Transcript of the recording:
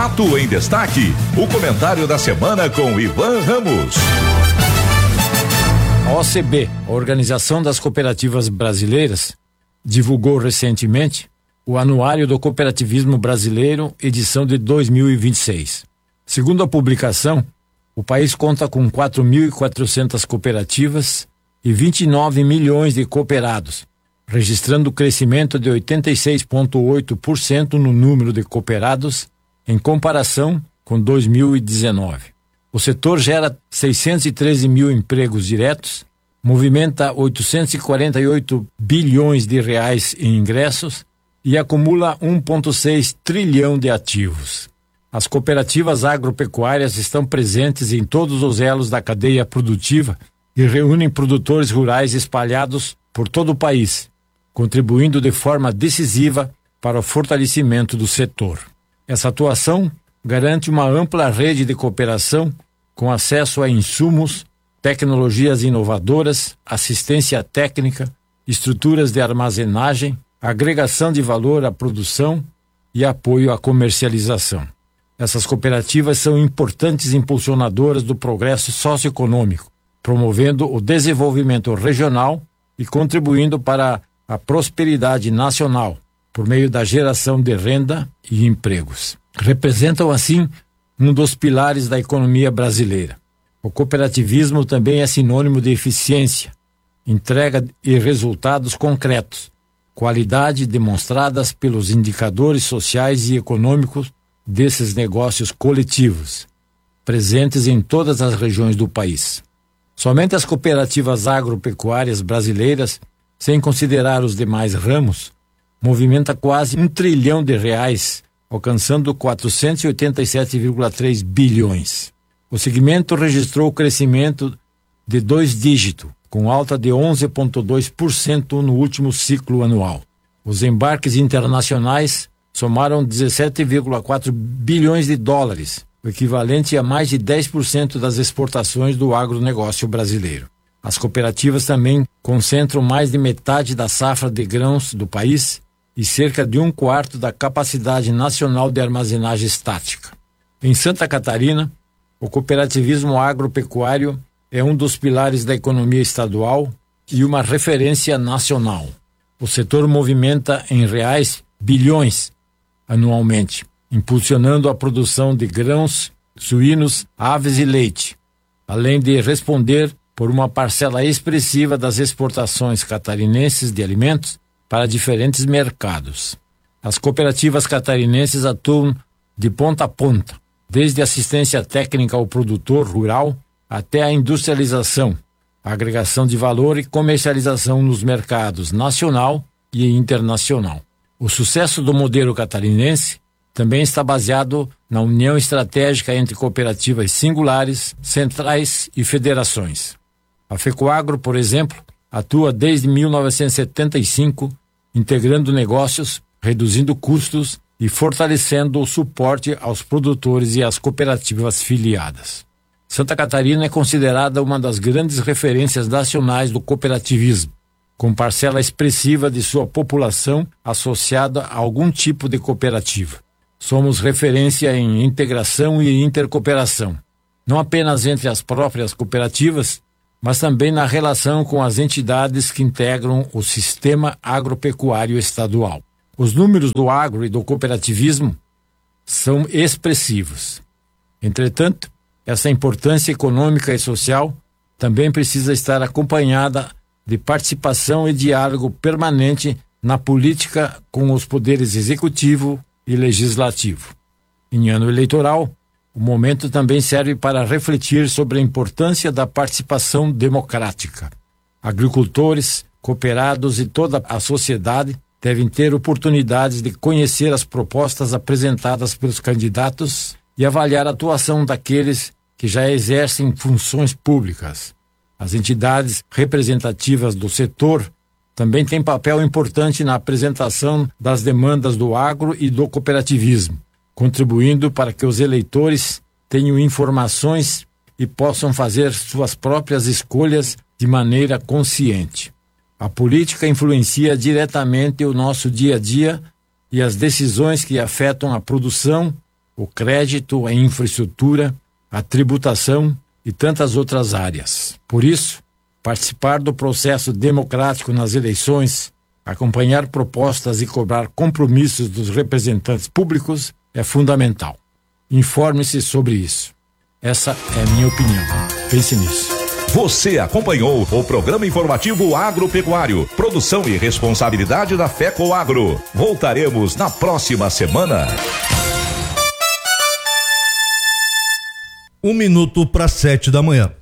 Fato em Destaque, o comentário da semana com Ivan Ramos. A OCB, a Organização das Cooperativas Brasileiras, divulgou recentemente o Anuário do Cooperativismo Brasileiro, edição de 2026. Segundo a publicação, o país conta com 4.400 cooperativas e 29 milhões de cooperados, registrando crescimento de 86,8% no número de cooperados em comparação com 2019. O setor gera 613 mil empregos diretos, movimenta 848 bilhões de reais em ingressos e acumula 1,6 trilhão de ativos. As cooperativas agropecuárias estão presentes em todos os elos da cadeia produtiva e reúnem produtores rurais espalhados por todo o país, contribuindo de forma decisiva para o fortalecimento do setor. Essa atuação garante uma ampla rede de cooperação com acesso a insumos, tecnologias inovadoras, assistência técnica, estruturas de armazenagem, agregação de valor à produção e apoio à comercialização. Essas cooperativas são importantes impulsionadoras do progresso socioeconômico, promovendo o desenvolvimento regional e contribuindo para a prosperidade nacional, por meio da geração de renda e empregos. Representam, assim, um dos pilares da economia brasileira. O cooperativismo também é sinônimo de eficiência, entrega e resultados concretos, qualidade demonstradas pelos indicadores sociais e econômicos desses negócios coletivos, presentes em todas as regiões do país. Somente as cooperativas agropecuárias brasileiras, sem considerar os demais ramos, movimenta quase 1 trilhão de reais, alcançando 487,3 bilhões. O segmento registrou crescimento de 2 dígitos, com alta de 11,2% no último ciclo anual. Os embarques internacionais somaram 17,4 bilhões de dólares, o equivalente a mais de 10% das exportações do agronegócio brasileiro. As cooperativas também concentram mais de metade da safra de grãos do país e cerca de 1/4 da capacidade nacional de armazenagem estática. Em Santa Catarina, o cooperativismo agropecuário é um dos pilares da economia estadual e uma referência nacional. O setor movimenta em reais bilhões anualmente, impulsionando a produção de grãos, suínos, aves e leite, além de responder por uma parcela expressiva das exportações catarinenses de alimentos para diferentes mercados. As cooperativas catarinenses atuam de ponta a ponta, desde assistência técnica ao produtor rural até a industrialização, a agregação de valor e comercialização nos mercados nacional e internacional. O sucesso do modelo catarinense também está baseado na união estratégica entre cooperativas singulares, centrais e federações. A FECOAGRO, por exemplo, atua desde 1975, integrando negócios, reduzindo custos e fortalecendo o suporte aos produtores e às cooperativas filiadas. Santa Catarina é considerada uma das grandes referências nacionais do cooperativismo, com parcela expressiva de sua população associada a algum tipo de cooperativa. Somos referência em integração e intercooperação, não apenas entre as próprias cooperativas, mas também na relação com as entidades que integram o sistema agropecuário estadual. Os números do agro e do cooperativismo são expressivos. Entretanto, essa importância econômica e social também precisa estar acompanhada de participação e diálogo permanente na política com os poderes executivo e legislativo. Em ano eleitoral, o momento também serve para refletir sobre a importância da participação democrática. Agricultores, cooperados e toda a sociedade devem ter oportunidades de conhecer as propostas apresentadas pelos candidatos e avaliar a atuação daqueles que já exercem funções públicas. As entidades representativas do setor também têm papel importante na apresentação das demandas do agro e do cooperativismo, contribuindo para que os eleitores tenham informações e possam fazer suas próprias escolhas de maneira consciente. A política influencia diretamente o nosso dia a dia e as decisões que afetam a produção, o crédito, a infraestrutura, a tributação e tantas outras áreas. Por isso, participar do processo democrático nas eleições, acompanhar propostas e cobrar compromissos dos representantes públicos é fundamental. Informe-se sobre isso. Essa é a minha opinião. Pense nisso. Você acompanhou o programa informativo agropecuário, produção e responsabilidade da FECOAGRO. Voltaremos na próxima semana. 7:01 da manhã.